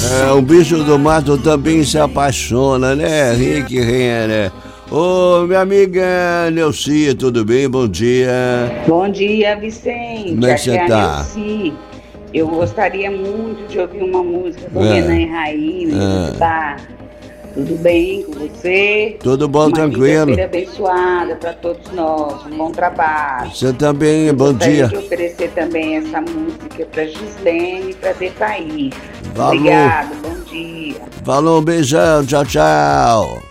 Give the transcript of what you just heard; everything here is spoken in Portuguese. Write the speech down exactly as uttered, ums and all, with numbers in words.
É, o bicho do mato também se apaixona, né? Rick Renner. Ô, minha amiga Neuci, tudo bem? Bom dia. Bom dia, Vicente. Como é que você Aqui é tá? a Neuci. Eu gostaria muito de ouvir uma música do É. Renan e Rainha. É. Tá tudo bem com você? Tudo bom, uma tranquilo. quinta-feira abençoada para todos nós. Um bom trabalho. Você também, bom Gostaria dia. de oferecer também essa música para Gislene e para Depair. Falou. Obrigado, bom dia. Falou, um beijão, tchau, tchau.